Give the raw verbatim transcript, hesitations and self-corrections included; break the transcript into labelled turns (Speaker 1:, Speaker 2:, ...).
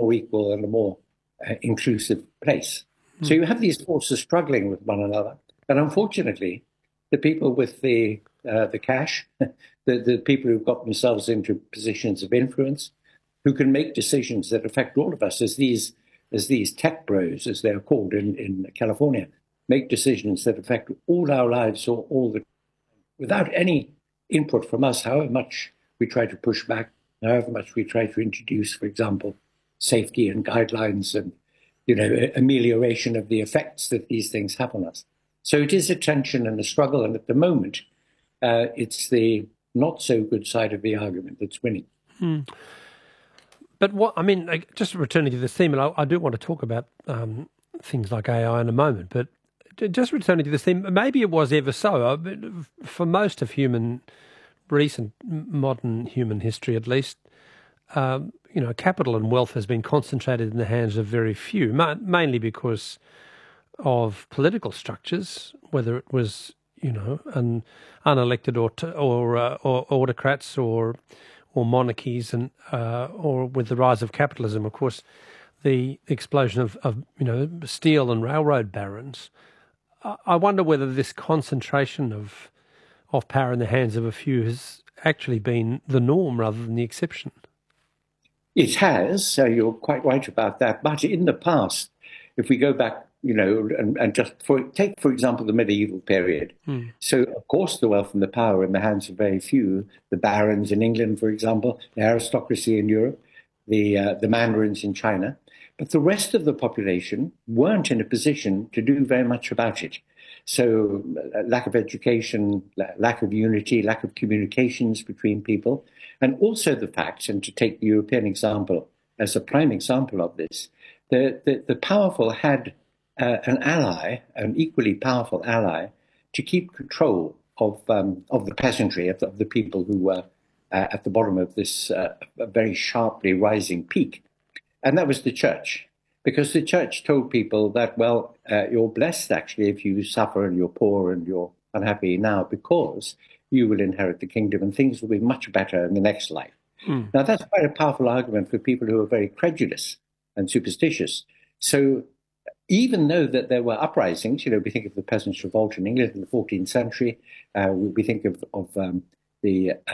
Speaker 1: more equal and a more uh, inclusive place. Mm. So you have these forces struggling with one another. And unfortunately, the people with the uh, the cash, the, the people who've got themselves into positions of influence, who can make decisions that affect all of us, as these as these tech bros, as they're called in, in California, make decisions that affect all our lives or all the without any input from us, however much we try to push back, however much we try to introduce, for example, safety and guidelines and, you know, amelioration of the effects that these things have on us. So it is a tension and a struggle, and at the moment, uh, it's the not so good side of the argument that's winning.
Speaker 2: Hmm. But what I mean, like, just returning to this theme, and I, I do want to talk about um, things like A I in a moment, but just returning to this theme, maybe it was ever so. For most of human, recent modern human history at least, um, you know, capital and wealth has been concentrated in the hands of very few, mainly because of political structures, whether it was, you know, an unelected or or, uh, or autocrats or or monarchies, and uh, or with the rise of capitalism, of course, the explosion of, of you know steel and railroad barons. I wonder whether this concentration of of power in the hands of a few has actually been the norm rather than the exception.
Speaker 1: It has. So you're quite right about that. But in the past, if we go back, you know, and, and just for, take, for example, the medieval period. Mm. So, of course, the wealth and the power in the hands of very few, the barons in England, for example, the aristocracy in Europe, the uh, the mandarins in China. But the rest of the population weren't in a position to do very much about it. So uh, lack of education, lack of unity, lack of communications between people, and also the fact, and to take the European example as a prime example of this, the, the, the powerful had uh, an ally, an equally powerful ally, to keep control of um, of the peasantry, of the, of the people who were uh, at the bottom of this uh, very sharply rising peak. And that was the church, because the church told people that, well, uh, you're blessed, actually, if you suffer and you're poor and you're unhappy now, because you will inherit the kingdom and things will be much better in the next life. Mm. Now, that's quite a powerful argument for people who are very credulous and superstitious. So even though that there were uprisings, you know, we think of the Peasants' Revolt in England in the fourteenth century, uh, we think of, of um, the